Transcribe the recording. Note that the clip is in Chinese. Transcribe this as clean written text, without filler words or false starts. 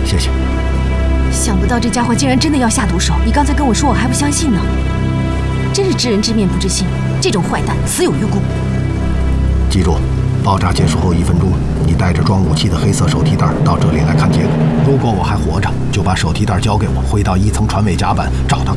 谢谢。 想不到这家伙竟然真的要下毒手！你刚才跟我说，我还不相信呢。真是知人知面不知心，这种坏蛋死有余辜。 记住，爆炸结束后1分钟，你带着装武器的黑色手提袋到这里来看结果。如果我还活着，就把手提袋交给我，回到1层船尾甲板找他。